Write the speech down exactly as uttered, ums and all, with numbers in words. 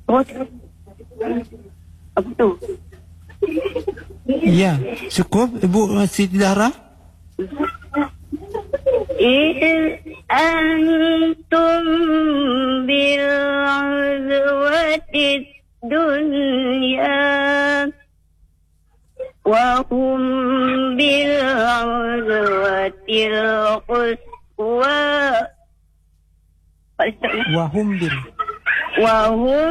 Oh, apa tu? Ya, cukup Ibu Siti Zahra? إذ أنتم بالعدوة الدنيا وهم بالعدوة القصوى Wahum bil وهم